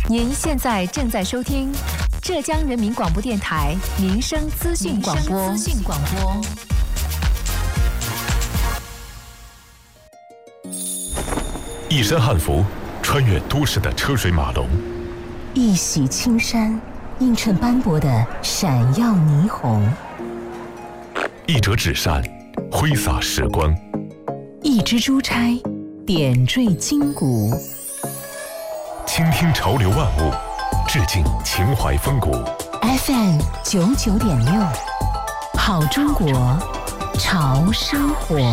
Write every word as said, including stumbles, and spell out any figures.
您现在正在收听浙江人民广播电台民生资讯广播。资讯广播。 一身汉服，穿越都市的车水马龙； 一袭青衫，映衬斑驳的闪耀霓虹； 一折纸扇，挥洒时光； 一支珠钗，点缀筋骨。 倾听潮流万物，致敬情怀风骨。 F M 九九点六，好中国，潮生活。